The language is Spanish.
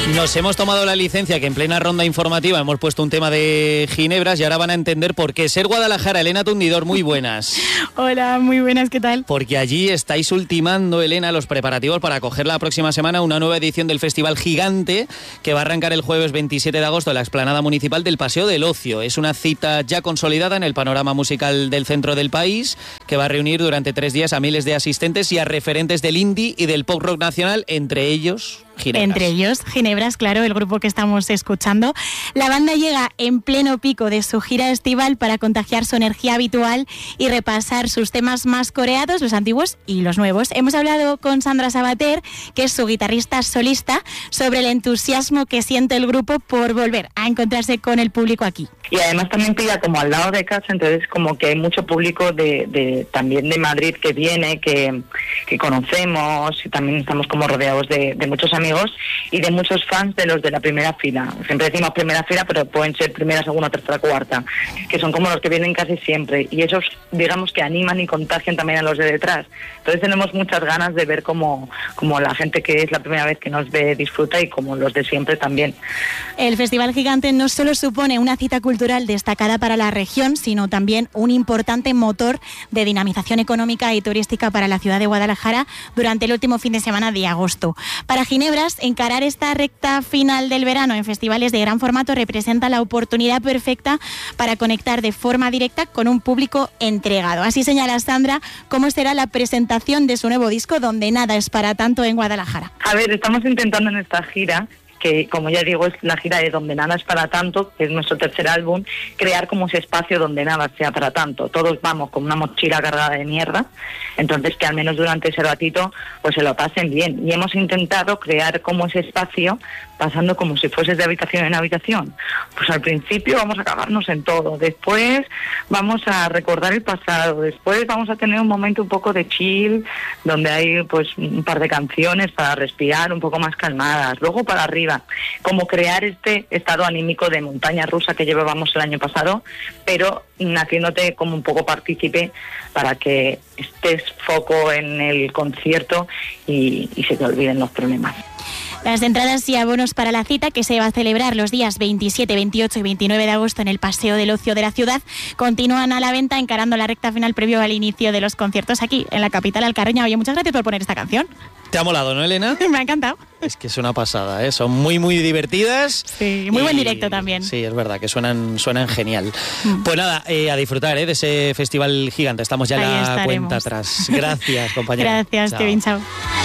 Nos hemos tomado la licencia que en plena ronda informativa hemos puesto un tema de ginebras y ahora van a entender por qué. Ser Guadalajara, Elena Tundidor, muy buenas. Hola, muy buenas, ¿qué tal? Porque allí estáis ultimando, Elena, los preparativos para acoger la próxima semana una nueva edición del Festival Gigante que va a arrancar el jueves 27 de agosto en la explanada municipal del Paseo del Ocio. Es una cita ya consolidada en el panorama musical del centro del país que va a reunir durante 3 días a miles de asistentes y a referentes del indie y del pop rock nacional, entre ellos Ginebras. Entre ellos, Ginebras, claro, el grupo que estamos escuchando. La banda llega en pleno pico de su gira estival para contagiar su energía habitual y repasar sus temas más coreados, los antiguos y los nuevos. Hemos hablado con Sandra Sabater, que es su guitarrista solista, sobre el entusiasmo que siente el grupo por volver a encontrarse con el público aquí. Y además también pilla como al lado de casa, entonces como que hay mucho público también de Madrid que viene, que conocemos, y también estamos como rodeados de muchos amigos y de muchos fans de los de la primera fila. Siempre decimos primera fila, pero pueden ser primera, segunda, tercera, cuarta, que son como los que vienen casi siempre, y esos, digamos, que animan y contagian también a los de detrás. Entonces tenemos muchas ganas de ver cómo la gente que es la primera vez que nos ve disfruta y como los de siempre también. El Festival Gigante no solo supone una cita cultural destacada para la región, sino también un importante motor de dinamización económica y turística para la ciudad de Guadalajara durante el último fin de semana de agosto. Para Ginebras, encarar esta recta final del verano en festivales de gran formato representa la oportunidad perfecta para conectar de forma directa con un público entregado. Así señala Sandra cómo será la presentación de su nuevo disco, Donde nada es para tanto, en Guadalajara. A ver, estamos intentando en esta gira, que como ya digo es la gira de Donde nada es para tanto, que es nuestro tercer álbum, crear como ese espacio donde nada sea para tanto. Todos vamos con una mochila cargada de mierda, entonces que al menos durante ese ratito pues se lo pasen bien. Y hemos intentado crear como ese espacio pasando como si fueses de habitación en habitación. Pues al principio vamos a cagarnos en todo, después vamos a recordar el pasado, después vamos a tener un momento un poco de chill, donde hay pues un par de canciones para respirar un poco más calmadas, luego para arriba, como crear este estado anímico de montaña rusa que llevábamos el año pasado, pero haciéndote como un poco partícipe para que estés foco en el concierto y se te olviden los problemas. Las entradas y abonos para la cita, que se va a celebrar los días 27, 28 y 29 de agosto en el Paseo del Ocio de la ciudad, continúan a la venta encarando la recta final previo al inicio de los conciertos aquí en la capital alcarreña. Oye, muchas gracias por poner esta canción. ¿Te ha molado, no, Elena? Me ha encantado. Es que es una pasada, ¿eh? Son muy, muy divertidas. Sí, muy buen directo también. Sí, es verdad, que suenan genial. Pues nada, a disfrutar de ese Festival Gigante. Estamos ya en la cuenta atrás. Gracias, compañera. Gracias, chao. Kevin, chao.